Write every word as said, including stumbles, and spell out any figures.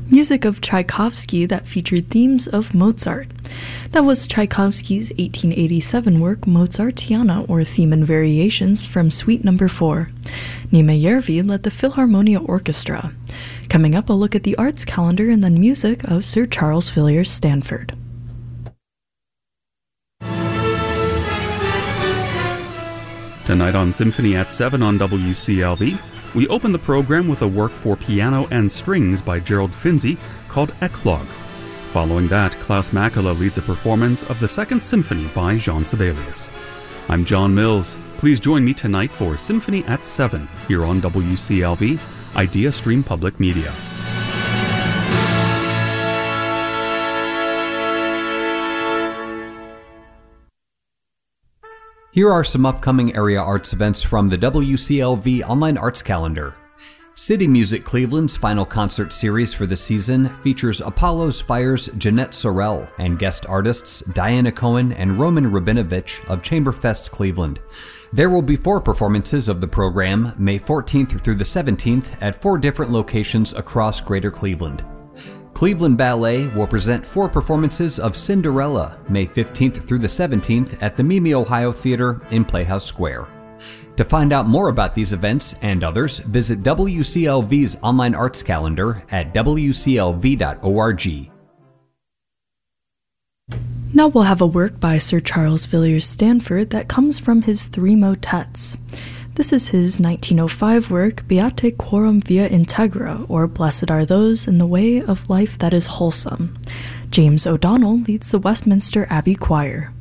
music of Tchaikovsky that featured themes of Mozart. That was Tchaikovsky's eighteen eighty-seven work Mozartiana, or Theme and Variations, from Suite Number four. Nima Järvi led the Philharmonia Orchestra. Coming up, a look at the arts calendar and then music of Sir Charles Villiers Stanford. Tonight on Symphony at seven on W C L V, we open the program with a work for piano and strings by Gerald Finzi called Eclogue. Following that, Klaus Makela leads a performance of the Second Symphony by Jean Sibelius. I'm John Mills. Please join me tonight for Symphony at seven here on W C L V, Idea Stream Public Media. Here are some upcoming area arts events from the W C L V Online Arts Calendar. City Music Cleveland's final concert series for the season features Apollo's Fire's Jeanette Sorrell and guest artists Diana Cohen and Roman Rabinovich of Chamberfest Cleveland. There will be four performances of the program, May fourteenth through the seventeenth, at four different locations across Greater Cleveland. Cleveland Ballet will present four performances of Cinderella, May fifteenth through the seventeenth at the Mimi Ohio Theater in Playhouse Square. To find out more about these events and others, visit W C L V's online arts calendar at w c l v dot org. Now we'll have a work by Sir Charles Villiers Stanford that comes from his three motets. This is his nineteen oh five work, Beate Quorum Via Integra, or Blessed Are Those in the Way of Life That Is Wholesome. James O'Donnell leads the Westminster Abbey Choir.